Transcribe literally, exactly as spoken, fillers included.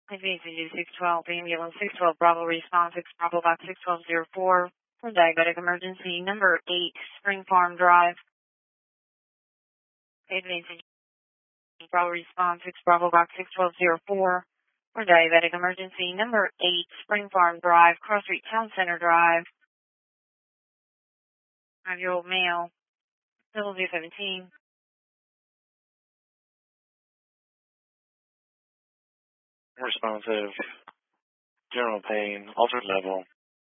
Advancing to six twelve, ambulance six twelve, Bravo response, six Bravo box six twelve zero four for diabetic emergency number eight, Spring Farm Drive. Advancing Bravo response, six Bravo box six twelve zero four for diabetic emergency number eight, Spring Farm Drive, Cross Street Town Center Drive. Five-year-old male, double zero seventeen. Responsive, general pain, altered level.